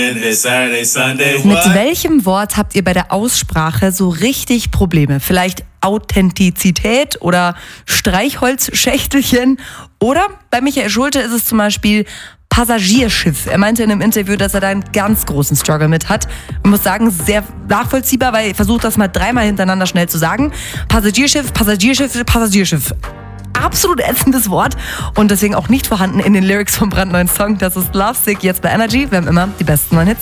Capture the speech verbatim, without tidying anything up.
Saturday, Sunday, Mit what? welchem Wort habt ihr bei der Aussprache so richtig Probleme? Vielleicht Authentizität oder Streichholzschächtelchen? Oder bei Michael Schulte ist es zum Beispiel Passagierschiff. Er meinte in einem Interview, dass er da einen ganz großen Struggle mit hat. Ich muss sagen, sehr nachvollziehbar, weil er versucht, das mal dreimal hintereinander schnell zu sagen. Passagierschiff, Passagierschiff, Passagierschiff. Absolut ätzendes Wort und deswegen auch nicht vorhanden in den Lyrics vom brandneuen Song. Das ist Lovesick, jetzt bei Energy. Wir haben immer die besten neuen Hits.